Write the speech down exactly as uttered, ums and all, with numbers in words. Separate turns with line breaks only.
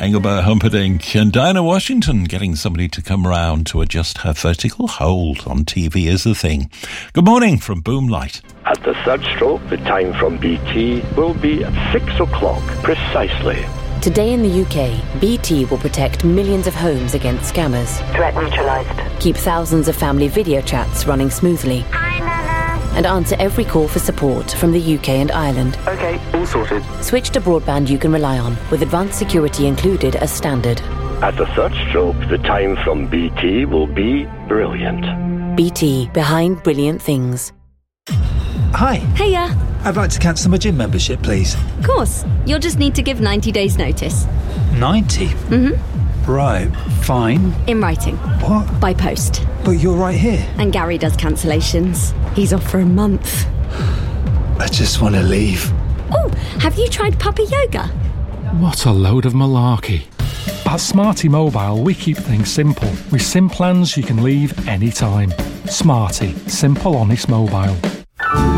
Engelbert Humperdinck and Diana Washington getting somebody to come round to adjust her vertical hold on T V is the thing. Good morning from Boomlight.
At the third stroke, the time from B T will be at six o'clock precisely.
Today in the U K, B T will protect millions of homes against scammers.
Threat neutralised.
Keep thousands of family video chats running smoothly.
Hi, Nana.
And answer every call for support from the U K and Ireland.
Okay, all sorted.
Switch to broadband you can rely on, with advanced security included as standard.
At the third stroke, the time from B T will be brilliant.
B T, behind brilliant things.
Hi.
Hiya.
I'd like to cancel my gym membership, please.
Of course. You'll just need to give ninety days notice.
ninety?
Mm-hmm.
Right, fine.
In writing.
What?
By post.
But you're right here.
And Gary does cancellations. He's off for a month.
I just want to leave.
Oh, have you tried Puppy Yoga?
What a load of malarkey. At Smarty Mobile, we keep things simple. With SIM plans you can leave anytime. Smarty. Simple, honest mobile.